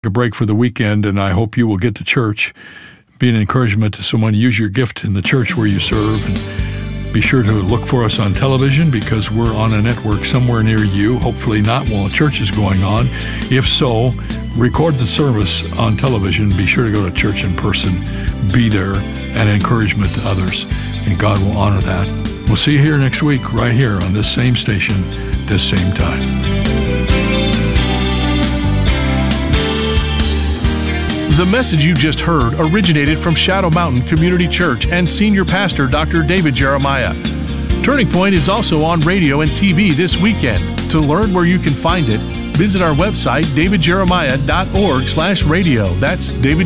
a break for the weekend, and I hope you will get to church. Be an encouragement to someone. Use your gift in the church where you serve, and be sure to look for us on television because we're on a network somewhere near you. Hopefully not while church is going on. If so, record the service on television. Be sure to go to church in person. Be there, an encouragement to others, and God will honor that. We'll see you here next week, right here on this same station, this same time. The message you just heard originated from Shadow Mountain Community Church and Senior Pastor Dr. David Jeremiah. Turning Point is also on radio and TV this weekend. To learn where you can find it, visit our website, davidjeremiah.org/radio. That's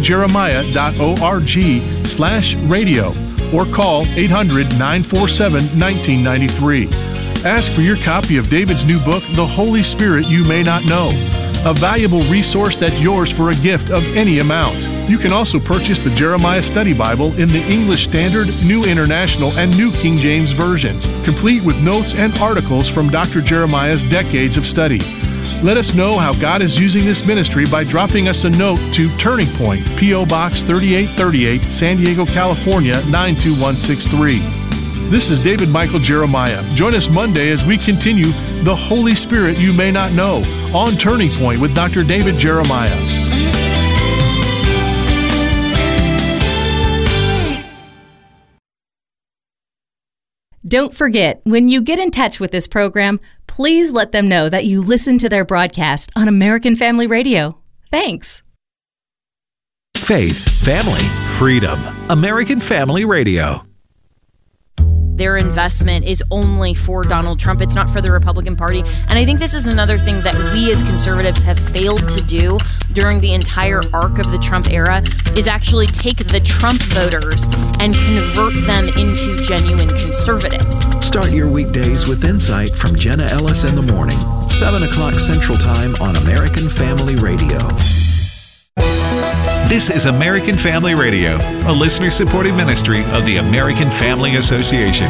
davidjeremiah.org/radio. Or call 800-947-1993. Ask for your copy of David's new book, The Holy Spirit You May Not Know, a valuable resource that's yours for a gift of any amount. You can also purchase the Jeremiah Study Bible in the English Standard, New International, and New King James versions, complete with notes and articles from Dr. Jeremiah's decades of study. Let us know how God is using this ministry by dropping us a note to Turning Point, P.O. Box 3838, San Diego, California, 92163. This is David Michael Jeremiah. Join us Monday as we continue The Holy Spirit You May Not Know on Turning Point with Dr. David Jeremiah. Don't forget, when you get in touch with this program, please let them know that you listen to their broadcast on American Family Radio. Thanks. Faith, family, freedom. American Family Radio. Their investment is only for Donald Trump. It's not for the Republican Party. And I think this is another thing that we as conservatives have failed to do during the entire arc of the Trump era is actually take the Trump voters and convert them into genuine conservatives. Start your weekdays with insight from Jenna Ellis in the morning, 7 o'clock Central Time on American Family Radio. This is American Family Radio, a listener-supported ministry of the American Family Association.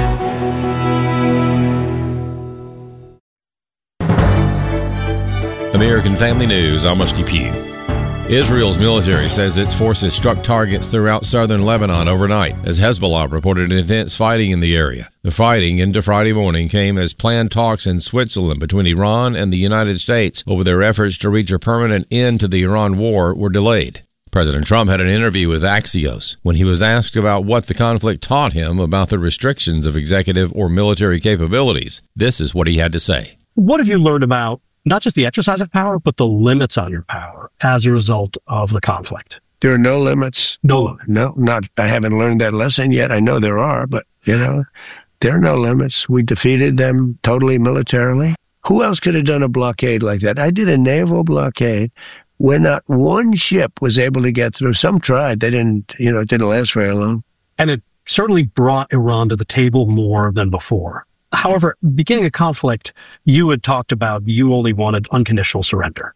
American Family News, I'm Muskie Pugh. Israel's military says its forces struck targets throughout southern Lebanon overnight as Hezbollah reported intense fighting in the area. The fighting into Friday morning came as planned talks in Switzerland between Iran and the United States over their efforts to reach a permanent end to the Iran war were delayed. President Trump had an interview with Axios. When he was asked about what the conflict taught him about the restrictions of executive or military capabilities, this is what he had to say. What have you learned about not just the exercise of power, but the limits on your power as a result of the conflict? There are no limits. No limits. No, I haven't learned that lesson yet. I know there are, but, there are no limits. We defeated them totally militarily. Who else could have done a blockade like that? I did a naval blockade where not one ship was able to get through. Some tried. They didn't, it didn't last very long. And it certainly brought Iran to the table more than before. However, beginning a conflict, you had talked about you only wanted unconditional surrender.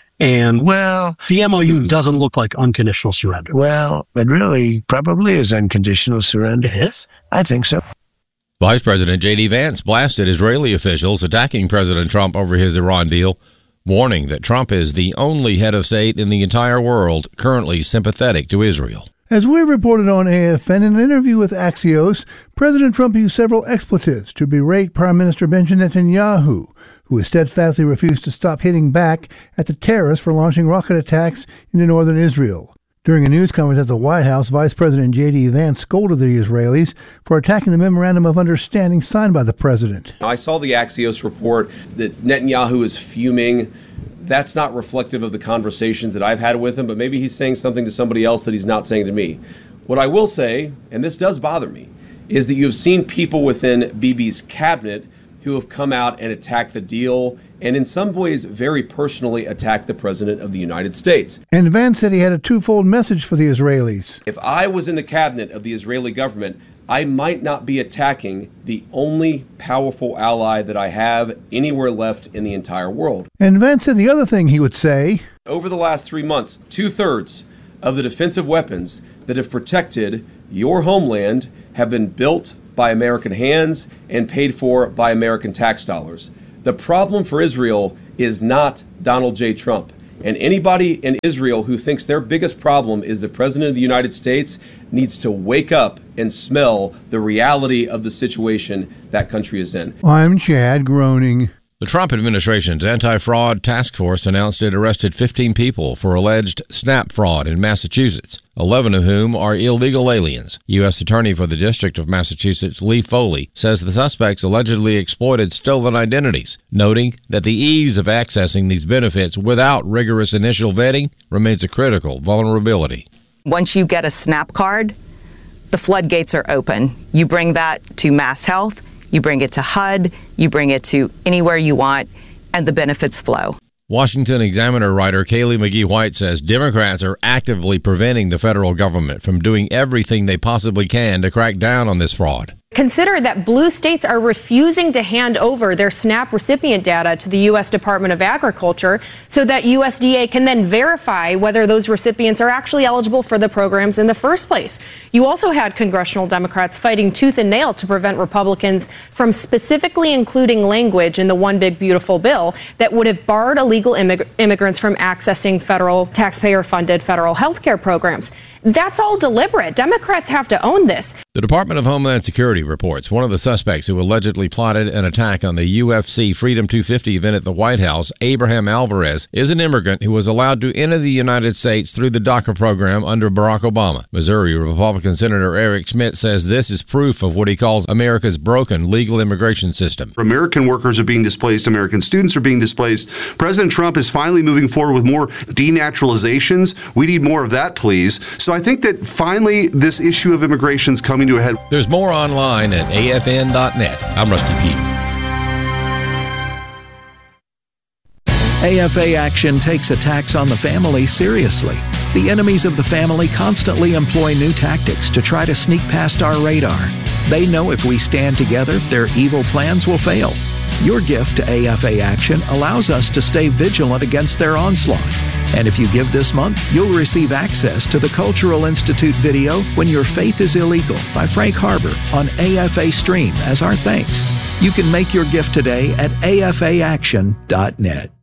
And the MOU doesn't look like unconditional surrender. Well, it really probably is unconditional surrender. It is? I think so. Vice President J.D. Vance blasted Israeli officials attacking President Trump over his Iran deal, warning that Trump is the only head of state in the entire world currently sympathetic to Israel. As we reported on AFN in an interview with Axios, President Trump used several expletives to berate Prime Minister Benjamin Netanyahu, who has steadfastly refused to stop hitting back at the terrorists for launching rocket attacks into northern Israel. During a news conference at the White House, Vice President J.D. Vance scolded the Israelis for attacking the Memorandum of Understanding signed by the president. I saw the Axios report that Netanyahu is fuming. That's not reflective of the conversations that I've had with him, but maybe he's saying something to somebody else that he's not saying to me. What I will say, and this does bother me, is that you've seen people within Bibi's cabinet who have come out and attacked the deal and in some ways very personally attacked the President of the United States. And Vance said he had a twofold message for the Israelis. If I was in the cabinet of the Israeli government, I might not be attacking the only powerful ally that I have anywhere left in the entire world. And Vance said the other thing he would say. Over the last 3 months, 2/3 of the defensive weapons that have protected your homeland have been built by American hands and paid for by American tax dollars. The problem for Israel is not Donald J. Trump. And anybody in Israel who thinks their biggest problem is the President of the United States needs to wake up and smell the reality of the situation that country is in. I'm Chad, groaning. The Trump administration's anti-fraud task force announced it arrested 15 people for alleged SNAP fraud in Massachusetts, 11 of whom are illegal aliens. U.S. Attorney for the District of Massachusetts, Lee Foley, says the suspects allegedly exploited stolen identities, noting that the ease of accessing these benefits without rigorous initial vetting remains a critical vulnerability. Once you get a SNAP card, the floodgates are open. You bring that to Mass Health, you bring it to HUD, you bring it to anywhere you want, and the benefits flow. Washington Examiner writer Kaylee McGee-White says Democrats are actively preventing the federal government from doing everything they possibly can to crack down on this fraud. Consider that blue states are refusing to hand over their SNAP recipient data to the U.S. Department of Agriculture so that USDA can then verify whether those recipients are actually eligible for the programs in the first place. You also had congressional Democrats fighting tooth and nail to prevent Republicans from specifically including language in the One Big Beautiful Bill that would have barred illegal immigrants from accessing federal taxpayer-funded federal health care programs. That's all deliberate. Democrats have to own this. The Department of Homeland Security reports one of the suspects who allegedly plotted an attack on the UFC Freedom 250 event at the White House, Abraham Alvarez, is an immigrant who was allowed to enter the United States through the DACA program under Barack Obama. Missouri Republican Senator Eric Schmidt says this is proof of what he calls America's broken legal immigration system. American workers are being displaced. American students are being displaced. President Trump is finally moving forward with more denaturalizations. We need more of that, please. So I think that finally this issue of immigration is coming to a head. There's more online at afn.net. I'm Rusty Pugh. AFA Action takes attacks on the family seriously. The enemies of the family constantly employ new tactics to try to sneak past our radar. They know if we stand together, their evil plans will fail. Your gift to AFA Action allows us to stay vigilant against their onslaught. And if you give this month, you'll receive access to the Cultural Institute video When Your Faith is Illegal by Frank Harbor on AFA Stream as our thanks. You can make your gift today at afaaction.net.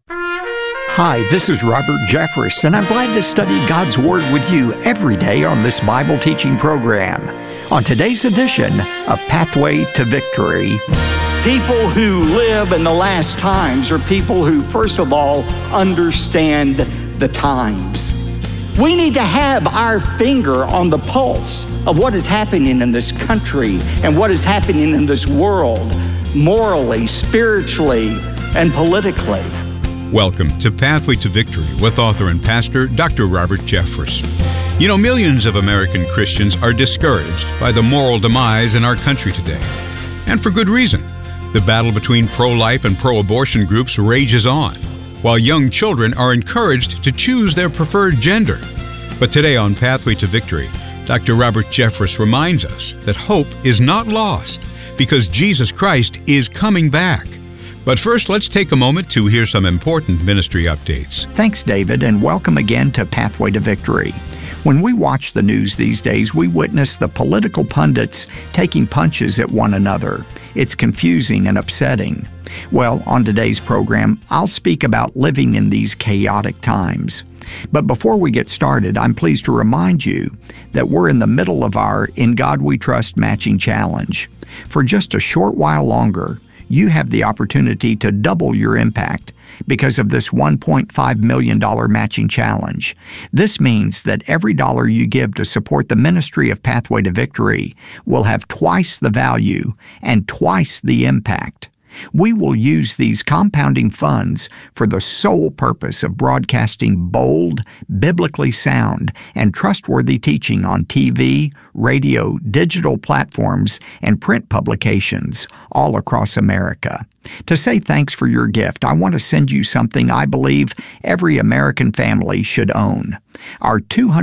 Hi, this is Robert Jeffress, and I'm glad to study God's Word with you every day on this Bible teaching program. On today's edition of Pathway to Victory. People who live in the last times are people who, first of all, understand the times. We need to have our finger on the pulse of what is happening in this country and what is happening in this world, morally, spiritually, and politically. Welcome to Pathway to Victory with author and pastor Dr. Robert Jeffress. You know, millions of American Christians are discouraged by the moral demise in our country today, and for good reason. The battle between pro-life and pro-abortion groups rages on, while young children are encouraged to choose their preferred gender. But today on Pathway to Victory, Dr. Robert Jeffress reminds us that hope is not lost because Jesus Christ is coming back. But first, let's take a moment to hear some important ministry updates. Thanks, David, and welcome again to Pathway to Victory. When we watch the news these days, we witness the political pundits taking punches at one another. It's confusing and upsetting. Well, on today's program, I'll speak about living in these chaotic times. But before we get started, I'm pleased to remind you that we're in the middle of our In God We Trust matching challenge. For just a short while longer, you have the opportunity to double your impact because of this $1.5 million matching challenge. This means that every dollar you give to support the ministry of Pathway to Victory will have twice the value and twice the impact. We will use these compounding funds for the sole purpose of broadcasting bold, biblically sound, and trustworthy teaching on TV, radio, digital platforms, and print publications all across America. To say thanks for your gift, I want to send you something I believe every American family should own. Our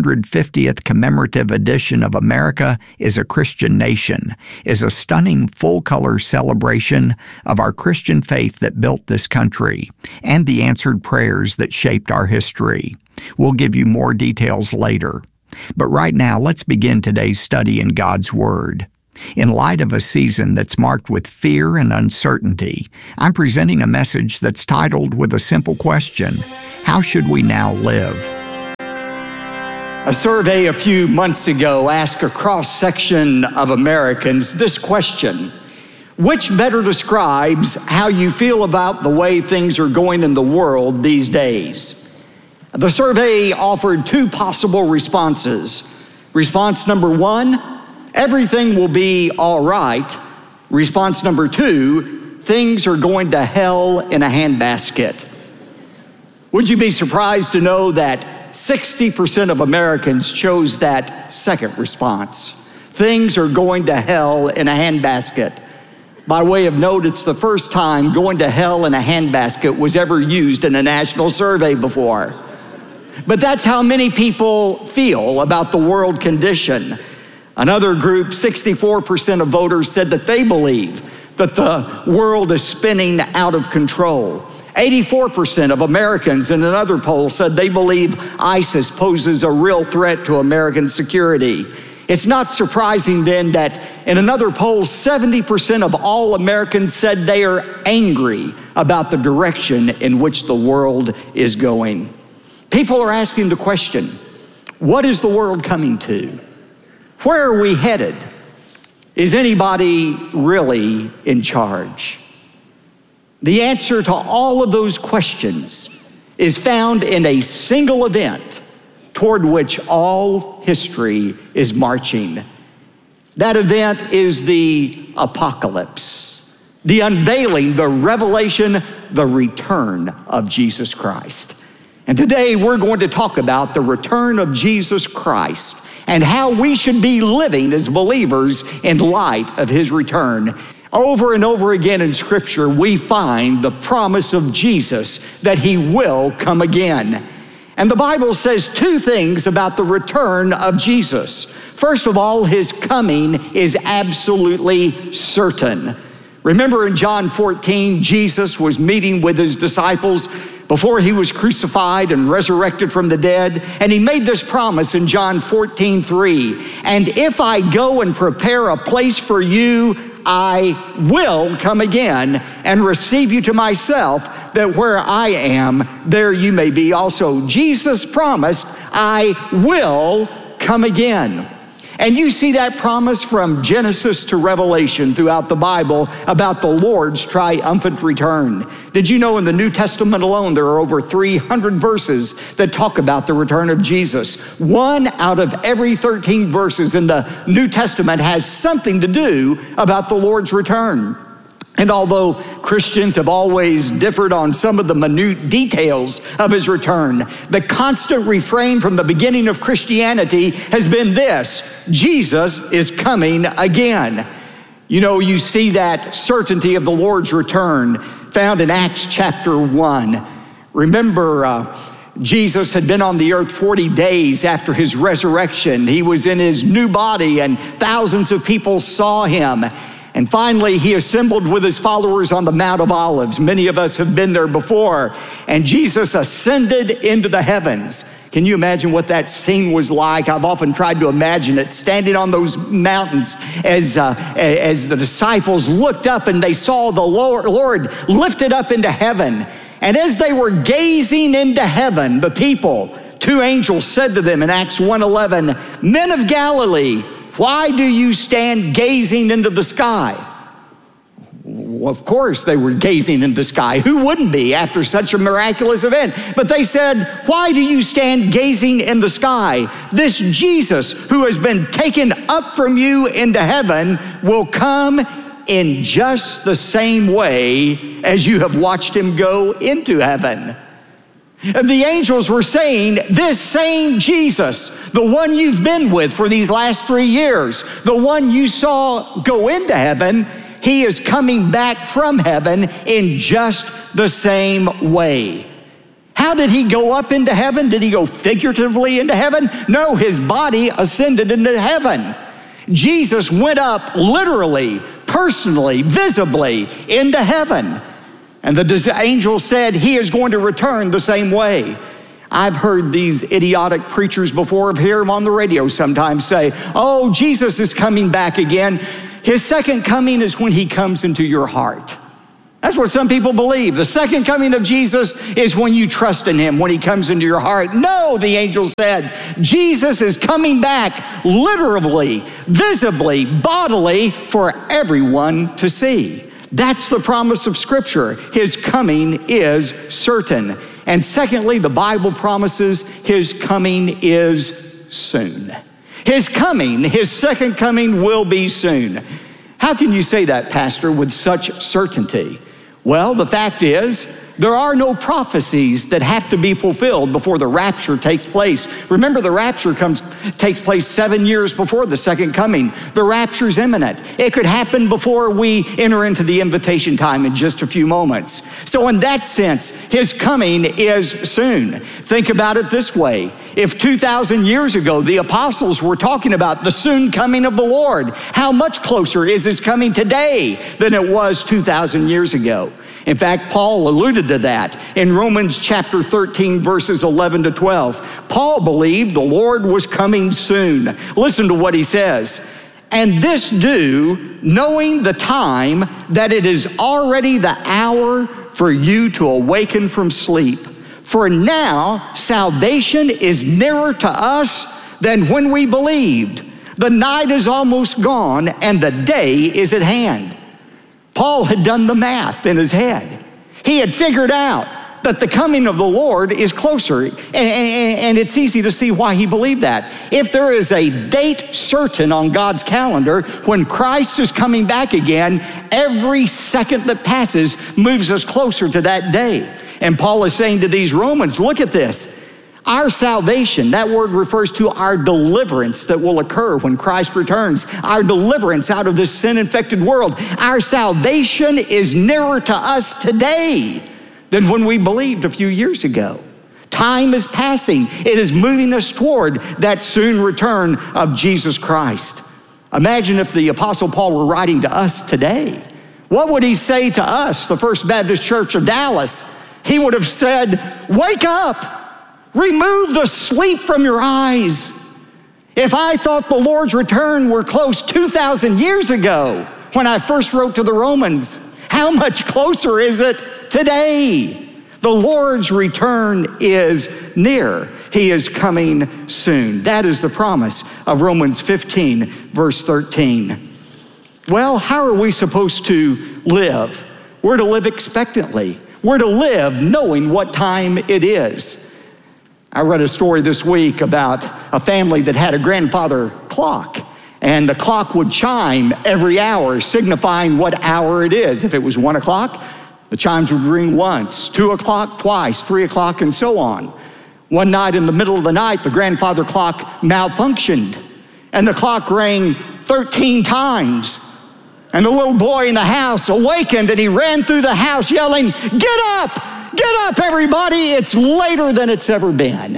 250th commemorative edition of America is a Christian Nation is a stunning full-color celebration of our Christian faith that built this country and the answered prayers that shaped our history. We'll give you more details later. But right now, let's begin today's study in God's Word. In light of a season that's marked with fear and uncertainty, I'm presenting a message that's titled with a simple question: how should we now live? A survey a few months ago asked a cross-section of Americans this question: which better describes how you feel about the way things are going in the world these days? The survey offered two possible responses. Response number one: everything will be all right. Response number two: things are going to hell in a handbasket. Would you be surprised to know that 60% of Americans chose that second response? Things are going to hell in a handbasket. By way of note, it's the first time going to hell in a handbasket was ever used in a national survey before. But that's how many people feel about the world condition. Another group, 64% of voters, said that they believe that the world is spinning out of control. 84% of Americans in another poll said they believe ISIS poses a real threat to American security. It's not surprising then that in another poll, 70% of all Americans said they are angry about the direction in which the world is going. People are asking the question, what is the world coming to? Where are we headed? Is anybody really in charge? The answer to all of those questions is found in a single event toward which all history is marching. That event is the apocalypse, the unveiling, the revelation, the return of Jesus Christ. And today we're going to talk about the return of Jesus Christ and how we should be living as believers in light of his return. Over and over again in Scripture, we find the promise of Jesus that he will come again. And the Bible says two things about the return of Jesus. First of all, his coming is absolutely certain. Remember in John 14, Jesus was meeting with his disciples before he was crucified and resurrected from the dead. And he made this promise in John 14:3. And if I go and prepare a place for you, I will come again and receive you to myself, that where I am, there you may be also. Jesus promised, I will come again. And you see that promise from Genesis to Revelation throughout the Bible about the Lord's triumphant return. Did you know in the New Testament alone, there are over 300 verses that talk about the return of Jesus? 1 out of every 13 verses in the New Testament has something to do about the Lord's return. And although Christians have always differed on some of the minute details of his return, the constant refrain from the beginning of Christianity has been this: Jesus is coming again. You know, you see that certainty of the Lord's return found in Acts chapter 1. Remember, Jesus had been on the earth 40 days after his resurrection. He was in his new body and thousands of people saw him. And finally, he assembled with his followers on the Mount of Olives. Many of us have been there before. And Jesus ascended into the heavens. Can you imagine what that scene was like? I've often tried to imagine it, standing on those mountains as the disciples looked up and they saw the Lord lifted up into heaven. And as they were gazing into heaven, the people, two angels said to them in Acts 1:11, "Men of Galilee, why do you stand gazing into the sky?" Well, of course they were gazing into the sky. Who wouldn't be after such a miraculous event? But they said, "Why do you stand gazing in the sky? This Jesus who has been taken up from you into heaven will come in just the same way as you have watched him go into heaven." And the angels were saying, this same Jesus, the one you've been with for these last 3 years, the one you saw go into heaven, he is coming back from heaven in just the same way. How did he go up into heaven? Did he go figuratively into heaven? No, his body ascended into heaven. Jesus went up literally, personally, visibly into heaven. And the angel said he is going to return the same way. I've heard these idiotic preachers before, hear them on the radio sometimes say, "Oh, Jesus is coming back again." His second coming is when he comes into your heart. That's what some people believe. The second coming of Jesus is when you trust in him, when he comes into your heart. No, the angel said, Jesus is coming back literally, visibly, bodily for everyone to see. That's the promise of Scripture. His coming is certain. And secondly, the Bible promises his coming is soon. His coming, his second coming will be soon. How can you say that, Pastor, with such certainty? Well, the fact is, there are no prophecies that have to be fulfilled before the rapture takes place. Remember, the rapture takes place 7 years before the second coming. The rapture's imminent. It could happen before we enter into the invitation time in just a few moments. So in that sense, his coming is soon. Think about it this way. If 2,000 years ago, the apostles were talking about the soon coming of the Lord, how much closer is his coming today than it was 2,000 years ago? In fact, Paul alluded to that in Romans chapter 13, verses 11 to 12. Paul believed the Lord was coming soon. Listen to what he says. And this do, knowing the time that it is already the hour for you to awaken from sleep. For now, salvation is nearer to us than when we believed. The night is almost gone and the day is at hand. Paul had done the math in his head. He had figured out that the coming of the Lord is closer, and it's easy to see why he believed that. If there is a date certain on God's calendar when Christ is coming back again, every second that passes moves us closer to that day. And Paul is saying to these Romans, look at this. Our salvation, that word refers to our deliverance that will occur when Christ returns. Our deliverance out of this sin-infected world. Our salvation is nearer to us today than when we believed a few years ago. Time is passing. It is moving us toward that soon return of Jesus Christ. Imagine if the Apostle Paul were writing to us today. What would he say to us, the First Baptist Church of Dallas? He would have said, wake up. Remove the sleep from your eyes. If I thought the Lord's return were close 2,000 years ago when I first wrote to the Romans, how much closer is it today? The Lord's return is near. He is coming soon. That is the promise of Romans 15, verse 13. Well, how are we supposed to live? We're to live expectantly. We're to live knowing what time it is. I read a story this week about a family that had a grandfather clock, and the clock would chime every hour, signifying what hour it is. If it was 1 o'clock, the chimes would ring once, 2 o'clock twice, 3 o'clock, and so on. One night in the middle of the night, the grandfather clock malfunctioned, and the clock rang 13 times. And the little boy in the house awakened, and he ran through the house yelling, "Get up! Get up, everybody, it's later than it's ever been."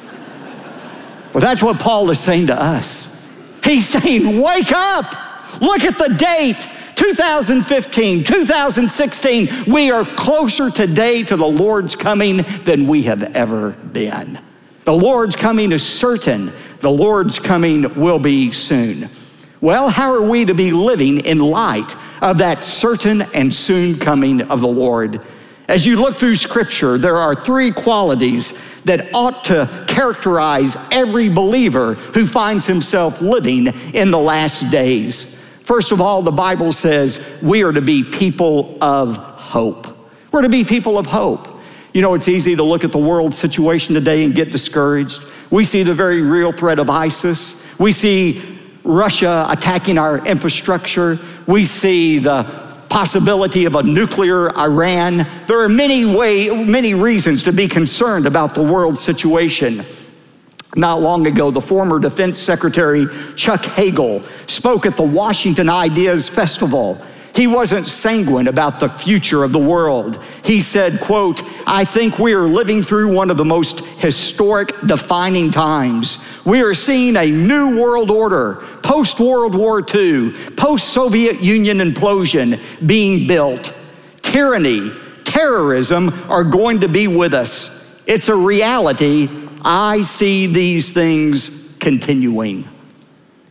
Well, that's what Paul is saying to us. He's saying, wake up. Look at the date, 2015, 2016. We are closer today to the Lord's coming than we have ever been. The Lord's coming is certain. The Lord's coming will be soon. Well, how are we to be living in light of that certain and soon coming of the Lord? As you look through Scripture, there are 3 qualities that ought to characterize every believer who finds himself living in the last days. First of all, the Bible says we are to be people of hope. We're to be people of hope. You know, it's easy to look at the world situation today and get discouraged. We see the very real threat of ISIS. We see Russia attacking our infrastructure. We see the possibility of a nuclear Iran. There are many reasons to be concerned about the world situation. Not long ago, the former Defense Secretary Chuck Hagel spoke at the Washington Ideas Festival. He wasn't sanguine about the future of the world. He said, quote, "I think we are living through one of the most historic defining times. We are seeing a new world order, post-World War II, post-Soviet Union implosion being built. Tyranny, terrorism are going to be with us. It's a reality. I see these things continuing."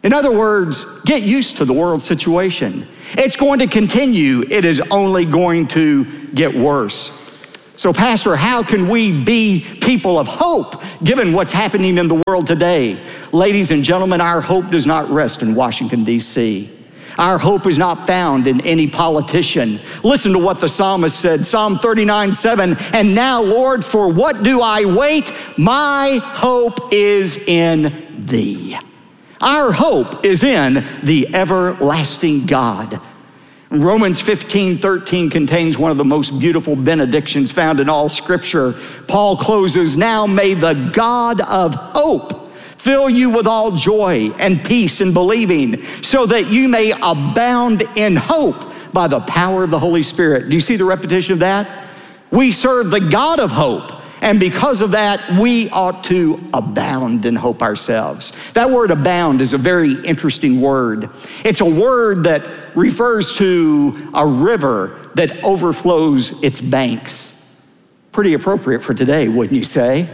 In other words, get used to the world situation. It's going to continue. It is only going to get worse. So, Pastor, how can we be people of hope given what's happening in the world today? Ladies and gentlemen, our hope does not rest in Washington, D.C. Our hope is not found in any politician. Listen to what the psalmist said, Psalm 39:7. And now, Lord, for what do I wait? My hope is in thee. Our hope is in the everlasting God. Romans 15:13 contains one of the most beautiful benedictions found in all Scripture. Paul closes, now may the God of hope fill you with all joy and peace in believing, so that you may abound in hope by the power of the Holy Spirit. Do you see the repetition of that? We serve the God of hope. And because of that, we ought to abound in hope ourselves. That word abound is a very interesting word. It's a word that refers to a river that overflows its banks. Pretty appropriate for today, wouldn't you say?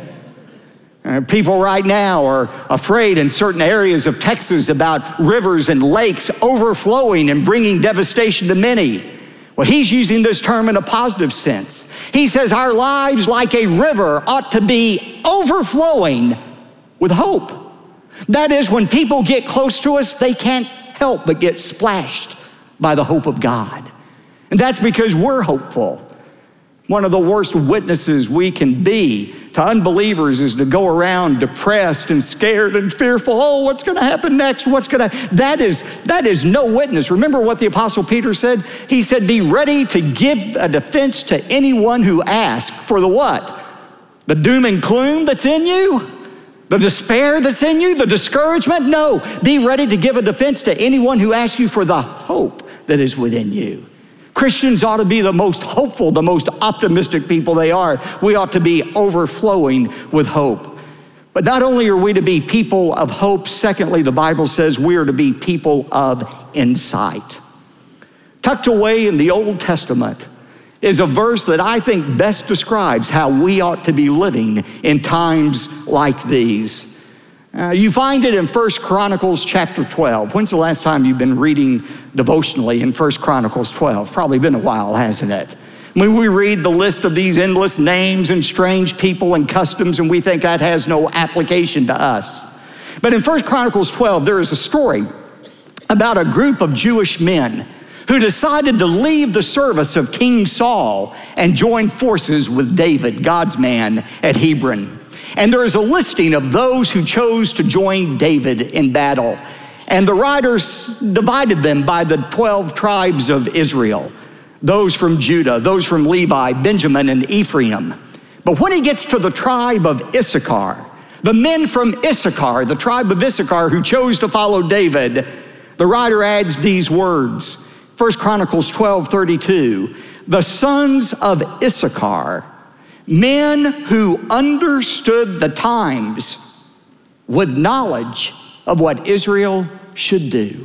People right now are afraid in certain areas of Texas about rivers and lakes overflowing and bringing devastation to many. Well, he's using this term in a positive sense. He says our lives, like a river, ought to be overflowing with hope. That is, when people get close to us, they can't help but get splashed by the hope of God. And that's because we're hopeful. One of the worst witnesses we can be to unbelievers is to go around depressed and scared and fearful. Oh, what's going to happen next? That is no witness. Remember what the Apostle Peter said? He said, be ready to give a defense to anyone who asks for the what? The doom and gloom that's in you? The despair that's in you? The discouragement? No. Be ready to give a defense to anyone who asks you for the hope that is within you. Christians ought to be the most hopeful, the most optimistic people they are. We ought to be overflowing with hope. But not only are we to be people of hope, secondly, the Bible says we are to be people of insight. Tucked away in the Old Testament is a verse that I think best describes how we ought to be living in times like these. You find it in 1 Chronicles chapter 12. When's the last time you've been reading devotionally in 1 Chronicles 12? Probably been a while, hasn't it? When we read the list of these endless names and strange people and customs, and we think that has no application to us. But in 1 Chronicles 12, there is a story about a group of Jewish men who decided to leave the service of King Saul and join forces with David, God's man, at Hebron. And there is a listing of those who chose to join David in battle. And the writers divided them by the 12 tribes of Israel. Those from Judah, those from Levi, Benjamin, and Ephraim. But when he gets to the tribe of Issachar, the men from Issachar, the tribe of Issachar who chose to follow David, the writer adds these words. 1 Chronicles 12:32, the sons of Issachar, men who understood the times with knowledge of what Israel should do.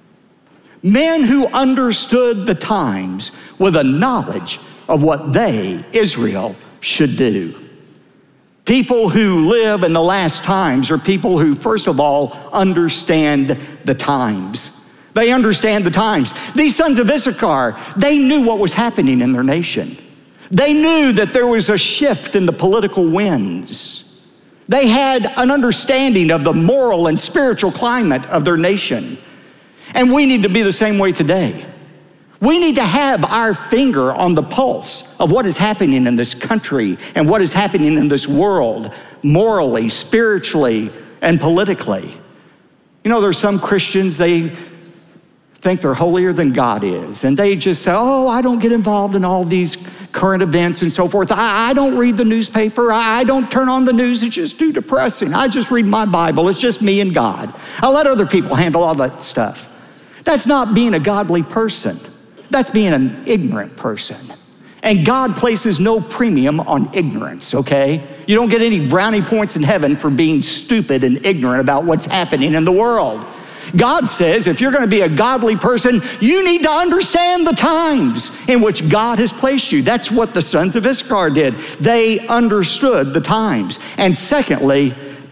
Men who understood the times with a knowledge of what they, Israel, should do. People who live in the last times are people who, first of all, understand the times. They understand the times. These sons of Issachar, they knew what was happening in their nation. They knew that there was a shift in the political winds. They had an understanding of the moral and spiritual climate of their nation. And we need to be the same way today. We need to have our finger on the pulse of what is happening in this country and what is happening in this world, morally, spiritually, and politically. You know, there's some Christians, they think they're holier than God is. And they just say, oh, I don't get involved in all these current events and so forth. I don't read the newspaper. I don't turn on the news. It's just too depressing. I just read my Bible. It's just me and God. I'll let other people handle all that stuff. That's not being a godly person. That's being an ignorant person. And God places no premium on ignorance, okay? You don't get any brownie points in heaven for being stupid and ignorant about what's happening in the world. God says if you're going to be a godly person, you need to understand the times in which God has placed you. That's what the sons of Issachar did. They understood the times. And secondly,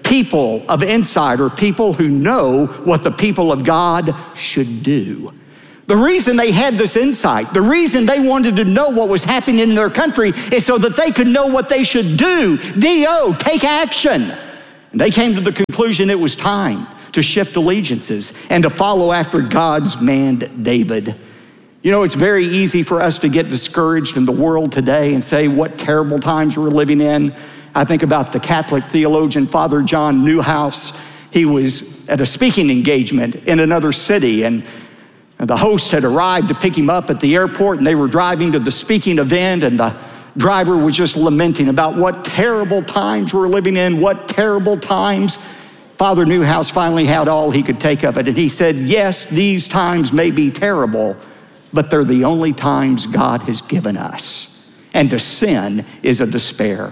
people of insight are people who know what the people of God should do. The reason they had this insight, the reason they wanted to know what was happening in their country is so that they could know what they should do. D-O, take action. And they came to the conclusion it was time to shift allegiances and to follow after God's man David. You know, it's very easy for us to get discouraged in the world today and say what terrible times we're living in. I think about the Catholic theologian, Father John Newhouse. He was at a speaking engagement in another city, and the host had arrived to pick him up at the airport, and they were driving to the speaking event, and the driver was just lamenting about what terrible times we're living in, what terrible times. Father Newhouse finally had all he could take of it, and he said, yes, these times may be terrible, but they're the only times God has given us. And to sin is a despair.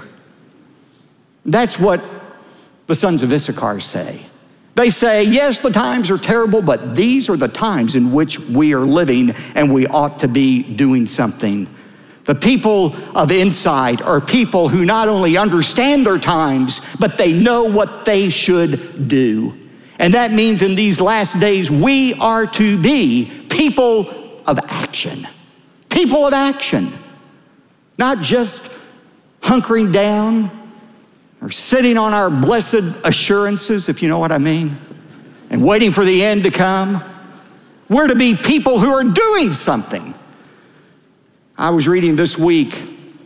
That's what the sons of Issachar say. They say, yes, the times are terrible, but these are the times in which we are living, and we ought to be doing something. The people of insight are people who not only understand their times, but they know what they should do. And that means in these last days, we are to be people of action. People of action. Not just hunkering down or sitting on our blessed assurances, if you know what I mean, and waiting for the end to come. We're to be people who are doing something. I was reading this week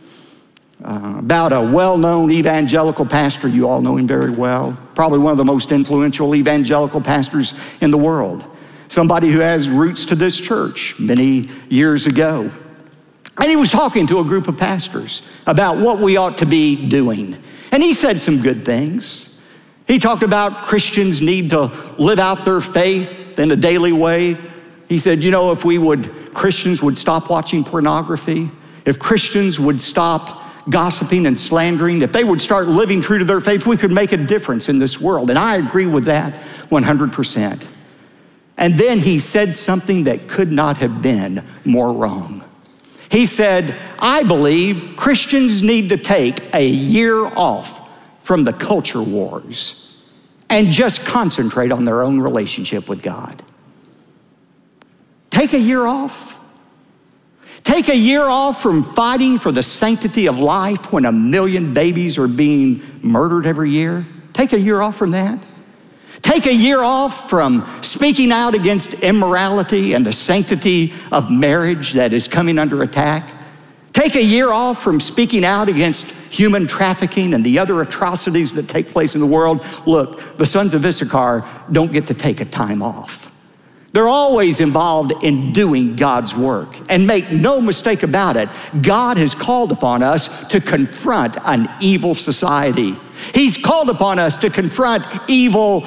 about a well-known evangelical pastor. You all know him very well. Probably one of the most influential evangelical pastors in the world. Somebody who has roots to this church many years ago. And he was talking to a group of pastors about what we ought to be doing. And he said some good things. He talked about Christians need to live out their faith in a daily way. He said, you know, if Christians would stop watching pornography, if Christians would stop gossiping and slandering, if they would start living true to their faith, we could make a difference in this world. And I agree with that 100%. And then he said something that could not have been more wrong. He said, I believe Christians need to take a year off from the culture wars and just concentrate on their own relationship with God. Take a year off. Take a year off from fighting for the sanctity of life when 1 million babies are being murdered every year. Take a year off from that. Take a year off from speaking out against immorality and the sanctity of marriage that is coming under attack. Take a year off from speaking out against human trafficking and the other atrocities that take place in the world. Look, the sons of Issachar don't get to take a time off. They're always involved in doing God's work. And make no mistake about it, God has called upon us to confront an evil society. He's called upon us to confront evil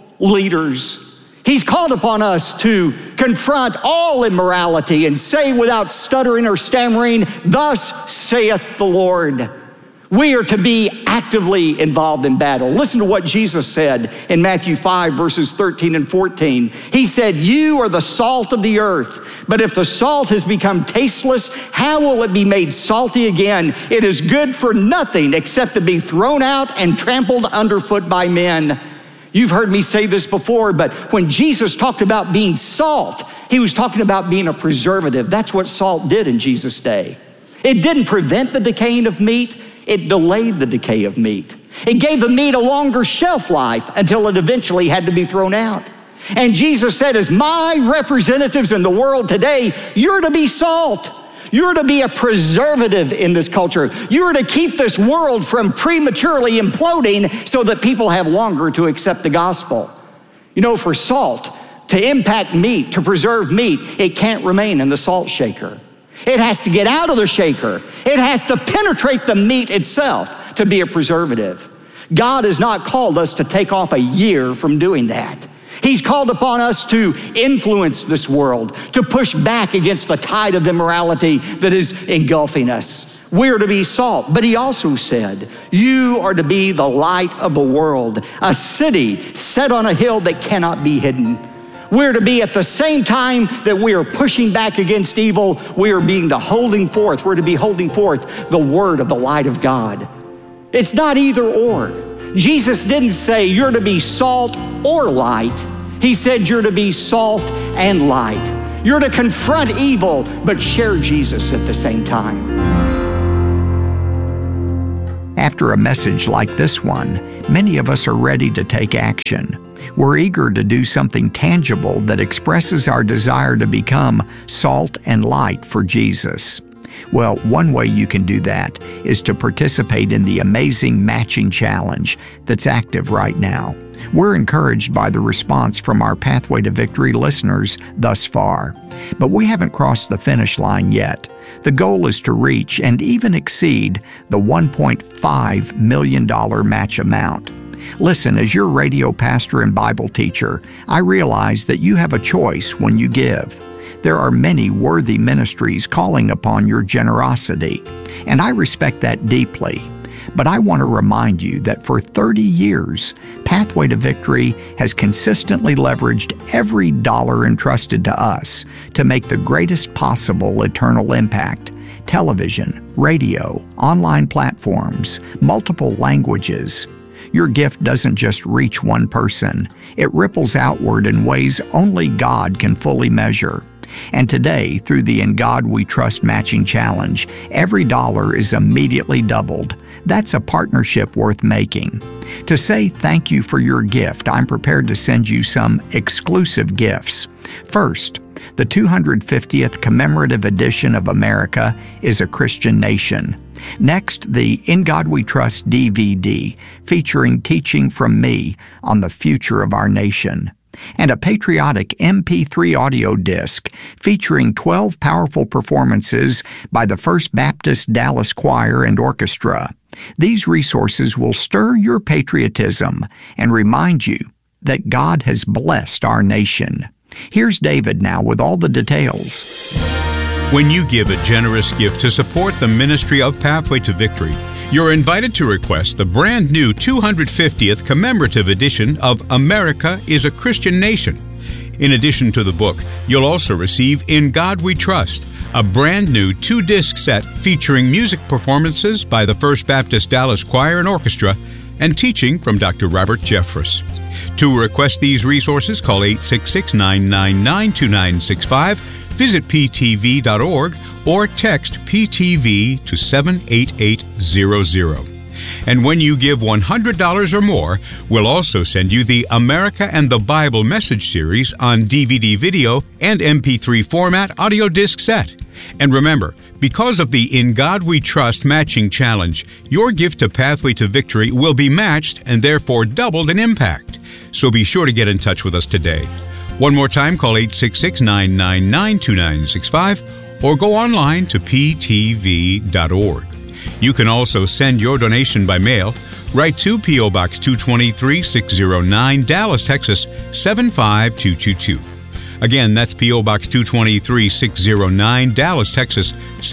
leaders. He's called upon us to confront all immorality and say without stuttering or stammering, thus saith the Lord. We are to be actively involved in battle. Listen to what Jesus said in Matthew 5, verses 13 and 14. He said, you are the salt of the earth, but if the salt has become tasteless, how will it be made salty again? It is good for nothing except to be thrown out and trampled underfoot by men. You've heard me say this before, but when Jesus talked about being salt, he was talking about being a preservative. That's what salt did in Jesus' day. It didn't prevent the decaying of meat. It delayed the decay of meat. It gave the meat a longer shelf life until it eventually had to be thrown out. And Jesus said, as my representatives in the world today, you're to be salt. You're to be a preservative in this culture. You're to keep this world from prematurely imploding so that people have longer to accept the gospel. You know, for salt to impact meat, to preserve meat, it can't remain in the salt shaker. It has to get out of the shaker. It has to penetrate the meat itself to be a preservative. God has not called us to take off a year from doing that. He's called upon us to influence this world, to push back against the tide of immorality that is engulfing us. We're to be salt. But he also said, you are to be the light of the world, a city set on a hill that cannot be hidden. We're to be at the same time that we are pushing back against evil, we are being the holding forth. We're to be holding forth the word of the light of God. It's not either or. Jesus didn't say you're to be salt or light. He said you're to be salt and light. You're to confront evil, but share Jesus at the same time. After a message like this one, many of us are ready to take action. We're eager to do something tangible that expresses our desire to become salt and light for Jesus. Well, one way you can do that is to participate in the amazing matching challenge that's active right now. We're encouraged by the response from our Pathway to Victory listeners thus far, but we haven't crossed the finish line yet. The goal is to reach and even exceed the $1.5 million match amount. Listen, as your radio pastor and Bible teacher, I realize that you have a choice when you give. There are many worthy ministries calling upon your generosity, and I respect that deeply. But I want to remind you that for 30 years, Pathway to Victory has consistently leveraged every dollar entrusted to us to make the greatest possible eternal impact. Television, radio, online platforms, multiple languages. Your gift doesn't just reach one person. It ripples outward in ways only God can fully measure. And today, through the In God We Trust Matching Challenge, every dollar is immediately doubled. That's a partnership worth making. To say thank you for your gift, I'm prepared to send you some exclusive gifts. First, the 250th commemorative edition of America is a Christian Nation. Next, the In God We Trust DVD, featuring teaching from me on the future of our nation. And a patriotic MP3 audio disc featuring 12 powerful performances by the First Baptist Dallas Choir and Orchestra. These resources will stir your patriotism and remind you that God has blessed our nation. Here's David now with all the details. When you give a generous gift to support the ministry of Pathway to Victory, you're invited to request the brand new 250th commemorative edition of America is a Christian Nation. In addition to the book, you'll also receive In God We Trust, a brand new 2-disc set featuring music performances by the First Baptist Dallas Choir and Orchestra and teaching from Dr. Robert Jeffress. To request these resources, call 866-999-2965, visit ptv.org, or text PTV to 78800. And when you give $100 or more, we'll also send you the America and the Bible message series on DVD video and MP3 format audio disc set. And remember, because of the In God We Trust matching challenge, your gift to Pathway to Victory will be matched and therefore doubled in impact. So be sure to get in touch with us today. One more time, call 866-999-2965 or go online to ptv.org. You can also send your donation by mail. Write to P.O. Box 223, 609, Dallas, Texas, 75222. Again, that's P.O. Box 223, 609, Dallas, Texas,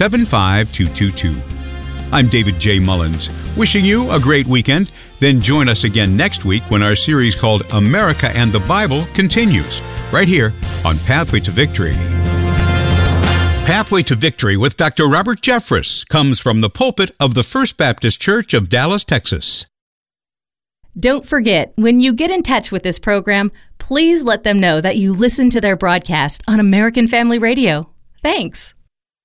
75222. I'm David J. Mullins, wishing you a great weekend. Then join us again next week when our series called America and the Bible continues, right here on Pathway to Victory. Pathway to Victory with Dr. Robert Jeffress comes from the pulpit of the First Baptist Church of Dallas, Texas. Don't forget, when you get in touch with this program, please let them know that you listen to their broadcast on American Family Radio. Thanks.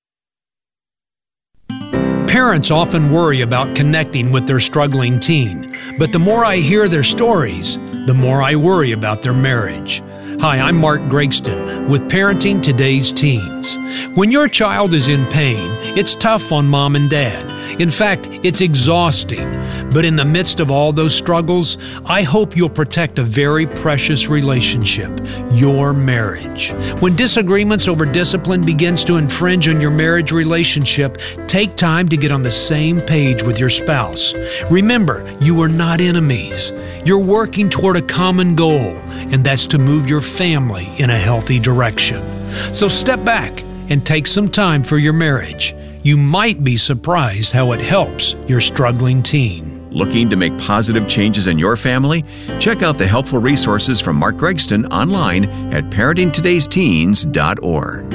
Parents often worry about connecting with their struggling teen, but the more I hear their stories, the more I worry about their marriage. Hi, I'm Mark Gregston with Parenting Today's Teens. When your child is in pain, it's tough on mom and dad. In fact, it's exhausting. But in the midst of all those struggles, I hope you'll protect a very precious relationship, your marriage. When disagreements over discipline begins to infringe on your marriage relationship, take time to get on the same page with your spouse. Remember, you are not enemies. You're working toward a common goal, and that's to move your family in a healthy direction. So step back and take some time for your marriage. You might be surprised how it helps your struggling teen. Looking to make positive changes in your family? Check out the helpful resources from Mark Gregston online at parentingtodaysteens.org.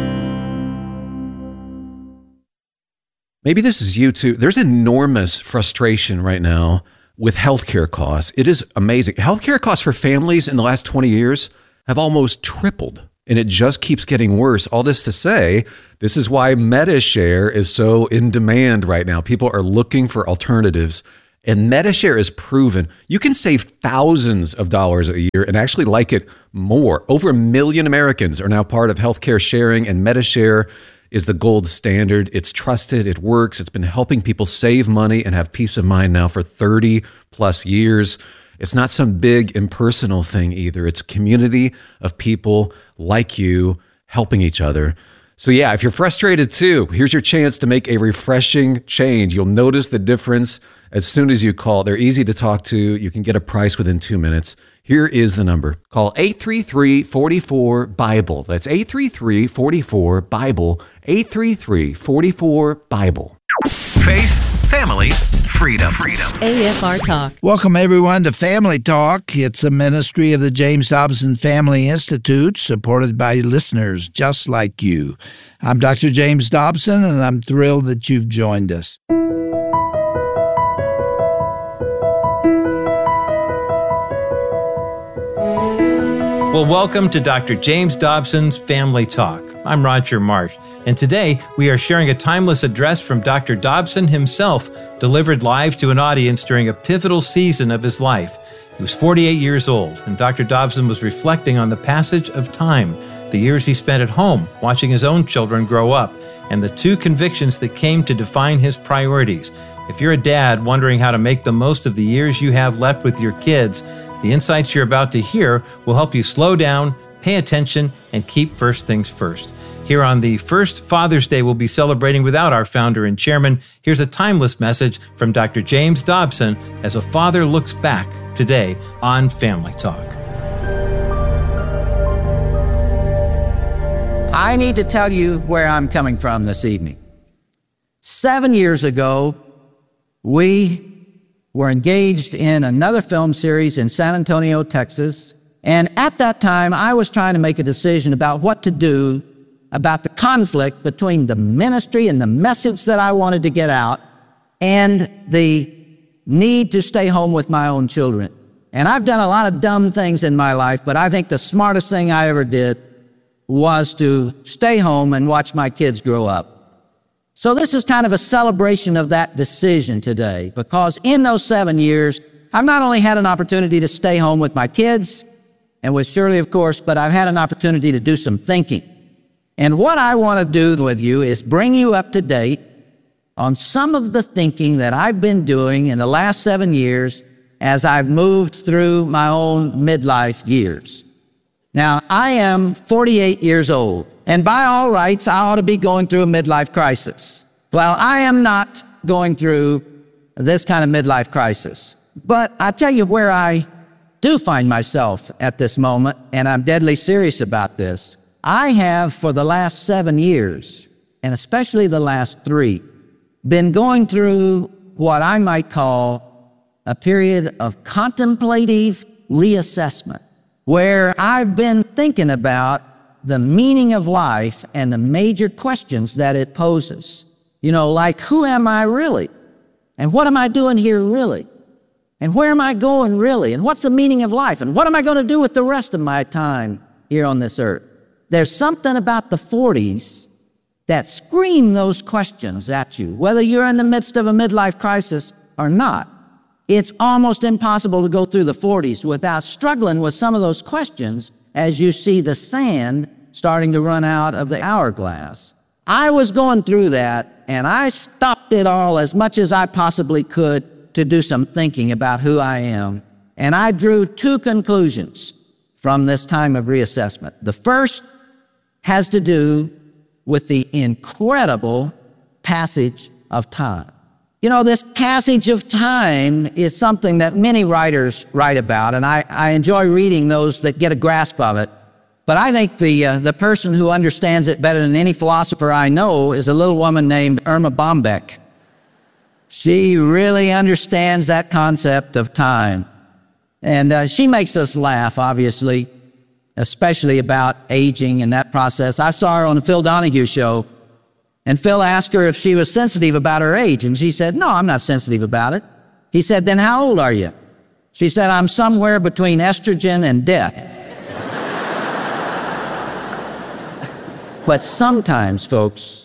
Maybe this is you too. There's enormous frustration right now with healthcare costs, it is amazing. Healthcare costs for families in the last 20 years have almost tripled, and it just keeps getting worse. All this to say, this is why MediShare is so in demand right now. People are looking for alternatives, and MediShare is proven. You can save thousands of dollars a year and actually like it more. Over 1 million Americans are now part of healthcare sharing, and MediShare is the gold standard. It's trusted, it works. It's been helping people save money and have peace of mind now for 30 plus years. It's not some big impersonal thing either. It's a community of people like you helping each other. So yeah, if you're frustrated too, here's your chance to make a refreshing change. You'll notice the difference as soon as you call. They're easy to talk to. You can get a price within 2 minutes. Here is the number. Call 833-44-BIBLE. That's 833-44-BIBLE. 833-44-BIBLE. Faith, family, freedom. AFR Talk. Welcome, everyone, to Family Talk. It's a ministry of the James Dobson Family Institute, supported by listeners just like you. I'm Dr. James Dobson, and I'm thrilled that you've joined us. Well, welcome to Dr. James Dobson's Family Talk. I'm Roger Marsh, and today we are sharing a timeless address from Dr. Dobson himself, delivered live to an audience during a pivotal season of his life. He was 48 years old, and Dr. Dobson was reflecting on the passage of time, the years he spent at home watching his own children grow up, and the two convictions that came to define his priorities. If you're a dad wondering how to make the most of the years you have left with your kids, the insights you're about to hear will help you slow down, pay attention, and keep first things first. Here on the first Father's Day we'll be celebrating without our founder and chairman, here's a timeless message from Dr. James Dobson as a father looks back today on Family Talk. I need to tell you where I'm coming from this evening. 7 years ago, we were engaged in another film series in San Antonio, Texas. And at that time, I was trying to make a decision about what to do about the conflict between the ministry and the message that I wanted to get out and the need to stay home with my own children. And I've done a lot of dumb things in my life, but I think the smartest thing I ever did was to stay home and watch my kids grow up. So this is kind of a celebration of that decision today, because in those 7 years, I've not only had an opportunity to stay home with my kids, and with Shirley, of course, but I've had an opportunity to do some thinking. And what I want to do with you is bring you up to date on some of the thinking that I've been doing in the last 7 years as I've moved through my own midlife years. Now, I am 48 years old, and by all rights, I ought to be going through a midlife crisis. Well, I am not going through this kind of midlife crisis. But I tell you where I do find myself at this moment, and I'm deadly serious about this. I have, for the last 7 years, and especially the last 3, been going through what I might call a period of contemplative reassessment, where I've been thinking about the meaning of life and the major questions that it poses. You know, like, who am I really? And what am I doing here really? And where am I going really? And what's the meaning of life? And what am I going to do with the rest of my time here on this earth? There's something about the 40s that scream those questions at you, whether you're in the midst of a midlife crisis or not. It's almost impossible to go through the 40s without struggling with some of those questions as you see the sand starting to run out of the hourglass. I was going through that, and I stopped it all as much as I possibly could to do some thinking about who I am. And I drew 2 conclusions from this time of reassessment. The first has to do with the incredible passage of time. You know, this passage of time is something that many writers write about, and I enjoy reading those that get a grasp of it. But I think the person who understands it better than any philosopher I know is a little woman named Erma Bombeck. She really understands that concept of time. And she makes us laugh, obviously, especially about aging and that process. I saw her on the Phil Donahue show, and Phil asked her if she was sensitive about her age, and she said, "No, I'm not sensitive about it." He said, then how old are you? She said, I'm somewhere between estrogen and death. But sometimes, folks,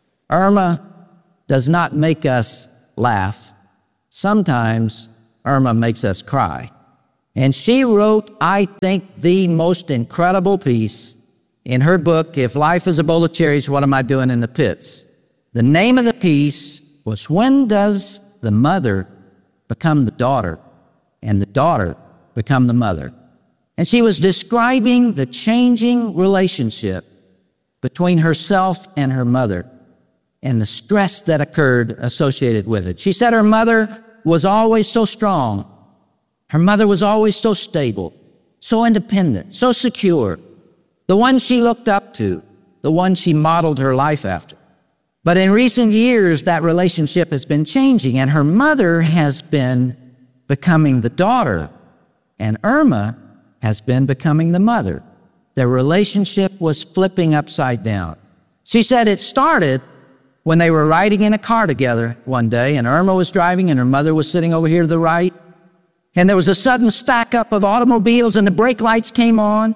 Irma does not make us laugh. Sometimes Irma makes us cry. And she wrote, I think, the most incredible piece in her book, If Life is a Bowl of Cherries, What Am I Doing in the Pits? The name of the piece was, When Does the Mother Become the Daughter, and the Daughter Become the Mother? And she was describing the changing relationship between herself and her mother and the stress that occurred associated with it. She said her mother was always so strong. Her mother was always so stable, so independent, so secure, the one she looked up to, the one she modeled her life after. But in recent years, that relationship has been changing, and her mother has been becoming the daughter, and Irma has been becoming the mother. Their relationship was flipping upside down. She said it started when they were riding in a car together one day, and Irma was driving and her mother was sitting over here to the right, and there was a sudden stack up of automobiles and the brake lights came on,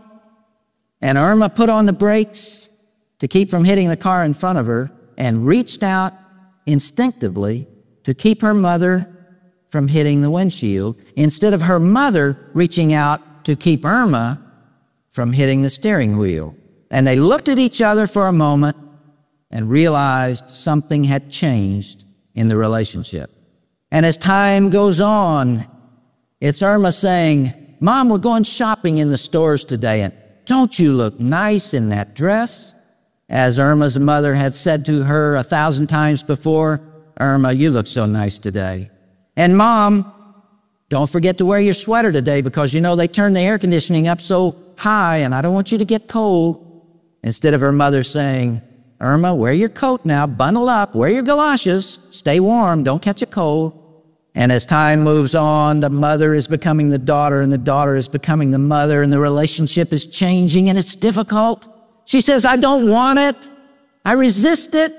and Irma put on the brakes to keep from hitting the car in front of her and reached out instinctively to keep her mother from hitting the windshield, instead of her mother reaching out to keep Irma from hitting the steering wheel. And they looked at each other for a moment and realized something had changed in the relationship. And as time goes on, it's Irma saying, Mom, we're going shopping in the stores today, and don't you look nice in that dress? As Irma's mother had said to her 1,000 times before, Irma, you look so nice today. And Mom, don't forget to wear your sweater today because, you know, they turn the air conditioning up so high and I don't want you to get cold. Instead of her mother saying, Irma, wear your coat now, bundle up, wear your galoshes, stay warm, don't catch a cold. And as time moves on, the mother is becoming the daughter and the daughter is becoming the mother, and the relationship is changing and it's difficult. She says, I don't want it. I resist it.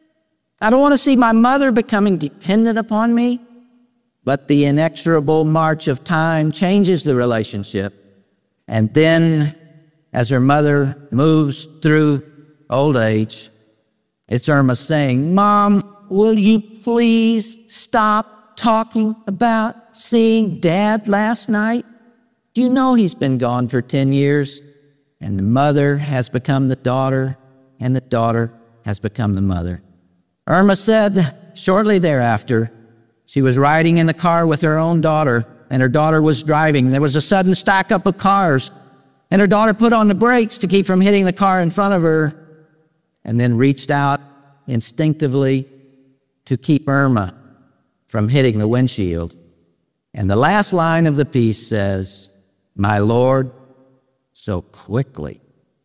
I don't want to see my mother becoming dependent upon me. But the inexorable march of time changes the relationship. And then, as her mother moves through old age, it's Irma saying, Mom, will you please stop talking about seeing Dad last night? Do you know he's been gone for 10 years? And the mother has become the daughter, and the daughter has become the mother. Irma said shortly thereafter, she was riding in the car with her own daughter, and her daughter was driving. There was a sudden stack up of cars, and her daughter put on the brakes to keep from hitting the car in front of her, and then reached out instinctively to keep Irma from hitting the windshield. And the last line of the piece says, My Lord, so quickly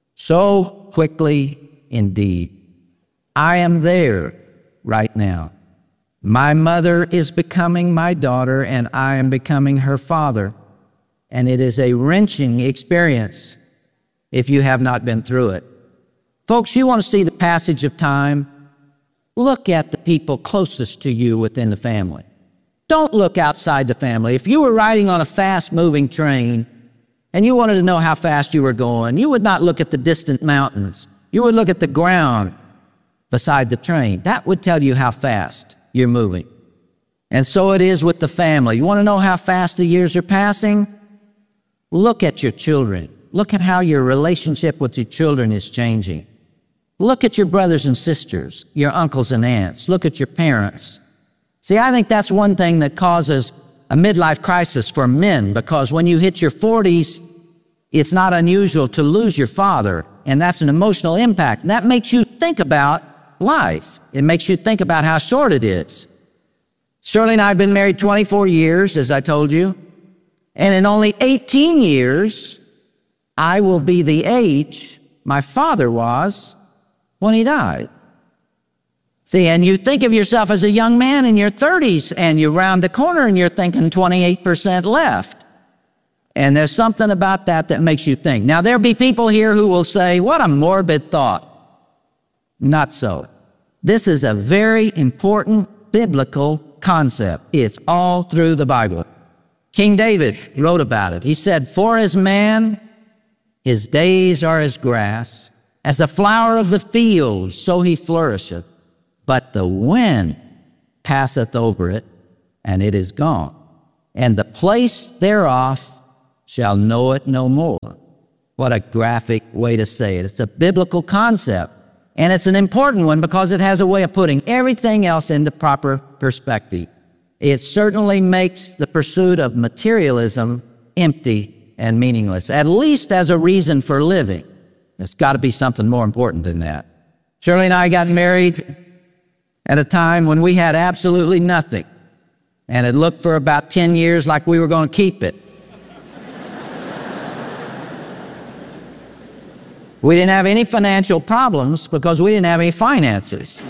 indeed, I am there right now. My mother is becoming my daughter, and I am becoming her father. And it is a wrenching experience if you have not been through it. Folks, you want to see the passage of time? Look at the people closest to you within the family. Don't look outside the family. If you were riding on a fast-moving train and you wanted to know how fast you were going, you would not look at the distant mountains. You would look at the ground beside the train. That would tell you how fast you're moving. And so it is with the family. You want to know how fast the years are passing? Look at your children. Look at how your relationship with your children is changing. Look at your brothers and sisters, your uncles and aunts. Look at your parents. See, I think that's one thing that causes a midlife crisis for men, because when you hit your 40s, it's not unusual to lose your father, and that's an emotional impact. And that makes you think about life. It makes you think about how short it is. Shirley and I have been married 24 years, as I told you, and in only 18 years, I will be the age my father was when he died. See, and you think of yourself as a young man in your 30s, and you round the corner and you're thinking 28% left. And there's something about that that makes you think. Now, there'll be people here who will say, what a morbid thought. Not so. This is a very important biblical concept. It's all through the Bible. King David wrote about it. He said, "For as man, his days are as grass, as the flower of the field, so he flourisheth. But the wind passeth over it, and it is gone. And the place thereof shall know it no more." What a graphic way to say it. It's a biblical concept. And it's an important one because it has a way of putting everything else into proper perspective. It certainly makes the pursuit of materialism empty and meaningless, at least as a reason for living. There's got to be something more important than that. Shirley and I got married at a time when we had absolutely nothing, and it looked for about 10 years like we were going to keep it. We didn't have any financial problems because we didn't have any finances.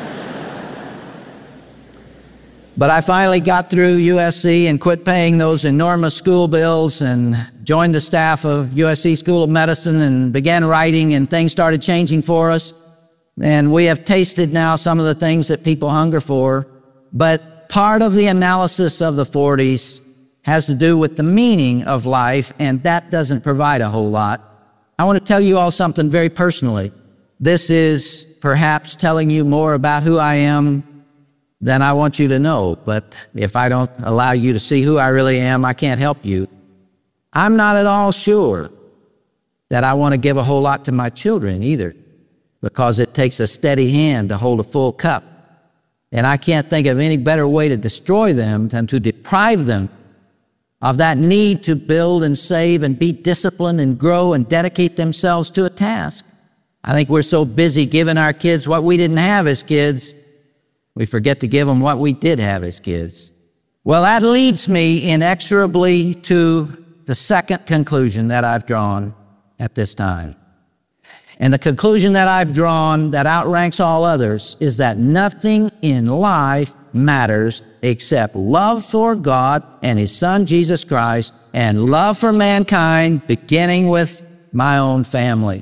But I finally got through USC and quit paying those enormous school bills and joined the staff of USC School of Medicine and began writing, and things started changing for us. And we have tasted now some of the things that people hunger for. But part of the analysis of the 40s has to do with the meaning of life, and that doesn't provide a whole lot. I want to tell you all something very personally. This is perhaps telling you more about who I am than I want you to know, but if I don't allow you to see who I really am, I can't help you. I'm not at all sure that I want to give a whole lot to my children either, because it takes a steady hand to hold a full cup. And I can't think of any better way to destroy them than to deprive them of that need to build and save and be disciplined and grow and dedicate themselves to a task. I think we're so busy giving our kids what we didn't have as kids, we forget to give them what we did have as kids. Well, that leads me inexorably to the second conclusion that I've drawn at this time. And the conclusion that I've drawn that outranks all others is that nothing in life matters except love for God and His Son, Jesus Christ, and love for mankind, beginning with my own family.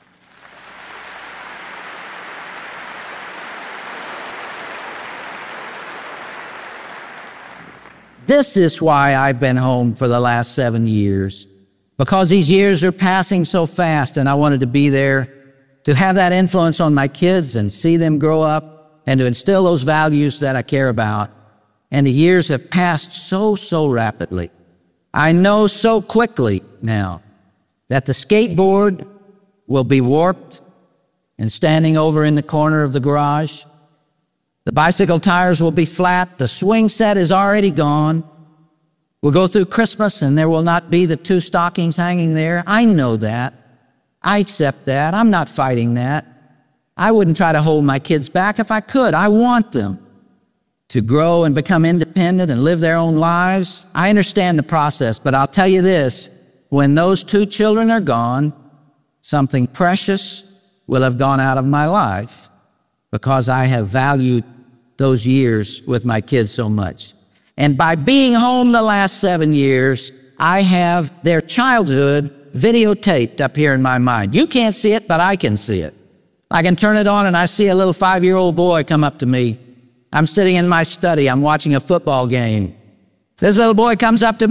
This is why I've been home for the last 7 years, because these years are passing so fast, and I wanted to be there to have that influence on my kids and see them grow up and to instill those values that I care about. And the years have passed so rapidly. I know so quickly now that the skateboard will be warped and standing over in the corner of the garage. The bicycle tires will be flat. The swing set is already gone. We'll go through Christmas and there will not be the 2 stockings hanging there. I know that. I accept that. I'm not fighting that. I wouldn't try to hold my kids back if I could. I want them to grow and become independent and live their own lives. I understand the process, but I'll tell you this, when those 2 children are gone, something precious will have gone out of my life, because I have valued those years with my kids so much. And by being home the last 7 years, I have their childhood videotaped up here in my mind. You can't see it, but I can see it. I can turn it on and I see a little 5-year-old boy come up to me. I'm sitting in my study. I'm watching a football game. This little boy comes up to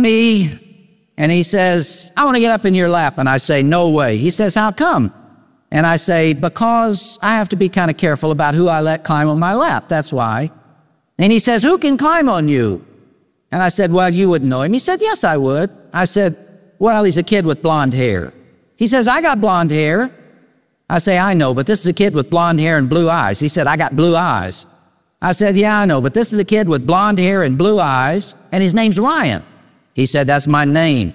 me and he says, "I want to get up in your lap." And I say, "No way." He says, "How come?" And I say, "Because I have to be kind of careful about who I let climb on my lap. That's why." And he says, "Who can climb on you?" And I said, "Well, you wouldn't know him." He said, "Yes, I would." I said, "Well, he's a kid with blonde hair." He says, "I got blonde hair." I say, "I know, but this is a kid with blonde hair and blue eyes." He said, "I got blue eyes." I said, "Yeah, I know, but this is a kid with blonde hair and blue eyes, and his name's Ryan." He said, "That's my name."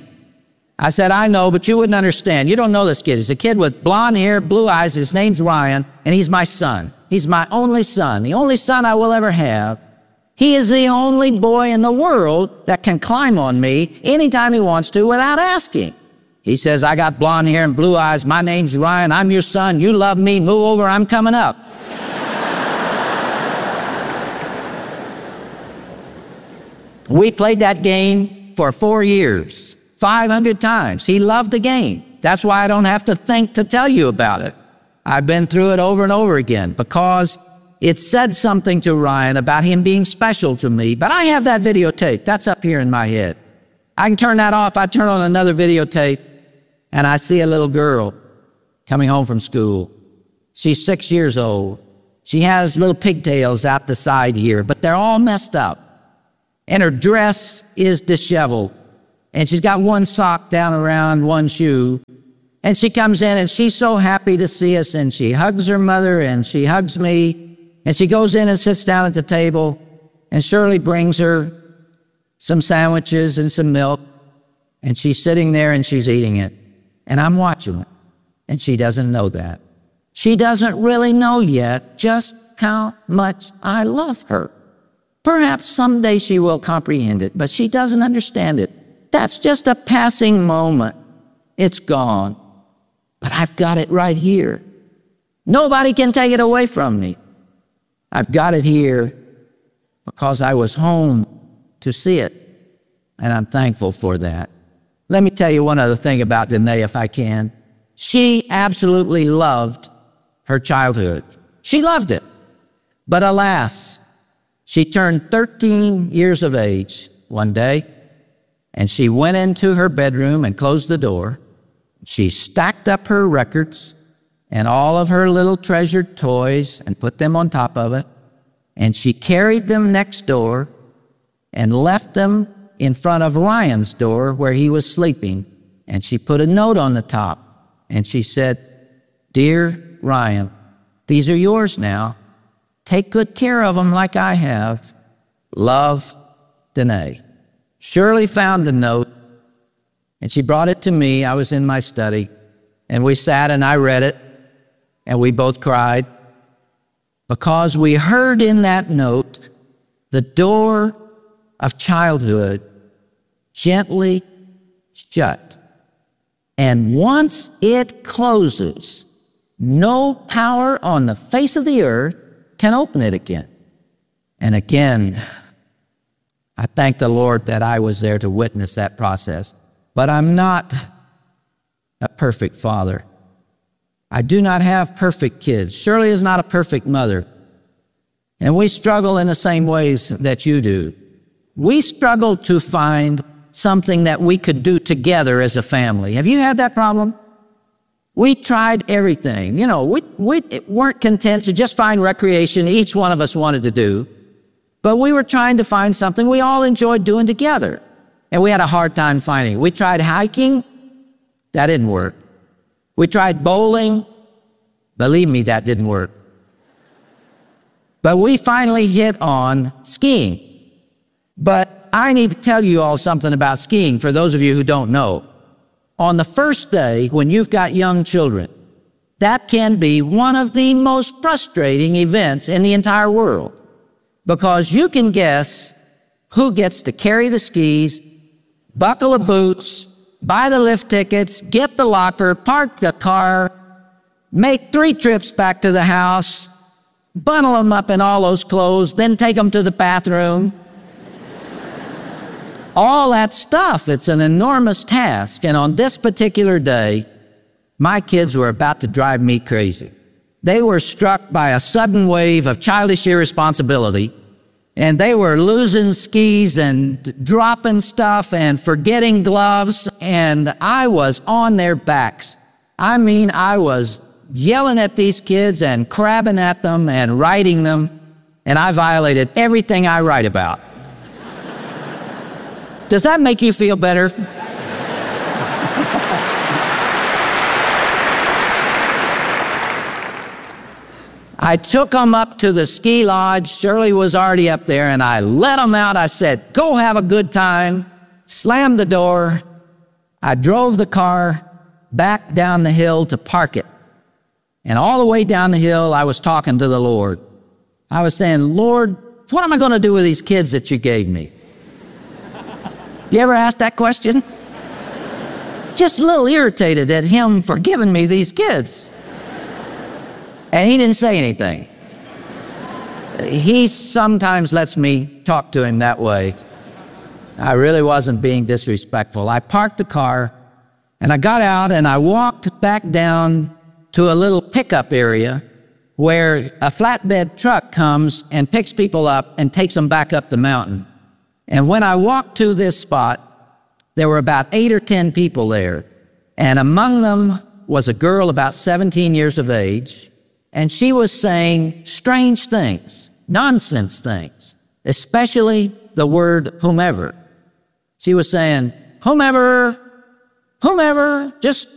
I said, "I know, but you wouldn't understand. You don't know this kid. He's a kid with blonde hair, blue eyes. His name's Ryan, and he's my son. He's my only son, the only son I will ever have. He is the only boy in the world that can climb on me anytime he wants to without asking." He says, "I got blonde hair and blue eyes. My name's Ryan. I'm your son. You love me. Move over. I'm coming up." We played that game for 4 years, 500 times. He loved the game. That's why I don't have to think to tell you about it. I've been through it over and over again, because it said something to Ryan about him being special to me, but I have that videotape. That's up here in my head. I can turn that off. I turn on another videotape, and I see a little girl coming home from school. She's 6 years old. She has little pigtails out the side here, but they're all messed up. And her dress is disheveled. And she's got one sock down around one shoe. And she comes in, and she's so happy to see us, and she hugs her mother, and she hugs me. And she goes in and sits down at the table, and Shirley brings her some sandwiches and some milk. And she's sitting there, and she's eating it. And I'm watching it. And she doesn't know that. She doesn't really know yet just how much I love her. Perhaps someday she will comprehend it, but she doesn't understand it. That's just a passing moment. It's gone. But I've got it right here. Nobody can take it away from me. I've got it here because I was home to see it, and I'm thankful for that. Let me tell you one other thing about Danae, if I can. She absolutely loved her childhood. She loved it. But alas, she turned 13 years of age one day, and she went into her bedroom and closed the door. She stacked up her records and all of her little treasured toys and put them on top of it, and she carried them next door and left them in front of Ryan's door where he was sleeping, and she put a note on the top, and she said, "Dear Ryan, these are yours now. Take good care of them like I have. Love, Danae." Shirley found the note, and she brought it to me. I was in my study, and we sat and I read it, and we both cried because we heard in that note the door of childhood gently shut. And once it closes, no power on the face of the earth can open it again. And again, I thank the Lord that I was there to witness that process. But I'm not a perfect father. I do not have perfect kids. Shirley is not a perfect mother. And we struggle in the same ways that you do. We struggle to find something that we could do together as a family. Have you had that problem? We tried everything. You know, we weren't content to just find recreation each one of us wanted to do, but we were trying to find something we all enjoyed doing together, and we had a hard time finding it. We tried hiking. That didn't work. We tried bowling. Believe me, that didn't work. But we finally hit on skiing. But I need to tell you all something about skiing for those of you who don't know. On the first day, when you've got young children, that can be one of the most frustrating events in the entire world, because you can guess who gets to carry the skis, buckle the boots, buy the lift tickets, get the locker, park the car, make 3 trips back to the house, bundle them up in all those clothes, then take them to the bathroom. All that stuff, it's an enormous task. And on this particular day, my kids were about to drive me crazy. They were struck by a sudden wave of childish irresponsibility, and they were losing skis and dropping stuff and forgetting gloves, and I was on their backs. I mean, I was yelling at these kids and crabbing at them and writing them, and I violated everything I write about. Does that make you feel better? I took them up to the ski lodge. Shirley was already up there, and I let them out. I said, "Go have a good time." Slammed the door. I drove the car back down the hill to park it. And all the way down the hill, I was talking to the Lord. I was saying, "Lord, what am I going to do with these kids that you gave me?" You ever ask that question? Just a little irritated at him for giving me these kids. And he didn't say anything. He sometimes lets me talk to him that way. I really wasn't being disrespectful. I parked the car, and I got out, and I walked back down to a little pickup area where a flatbed truck comes and picks people up and takes them back up the mountain. And when I walked to this spot, there were about 8 or 10 people there. And among them was a girl about 17 years of age. And she was saying strange things, nonsense things, especially the word whomever. She was saying, whomever, just